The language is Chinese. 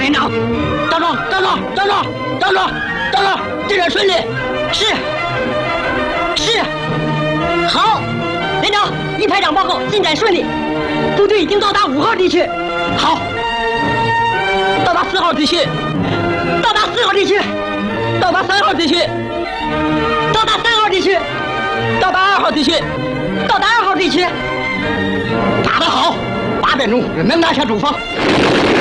连长，张壮，进展顺利。是。好，连长，一排长报告，进展顺利，部队已经到达5号地区。好，到达4号地区，到达4号地区，到达3号地区，到达3号地区，到达2号地区，到达2号地区。打得好，8点钟，人们拿下主方。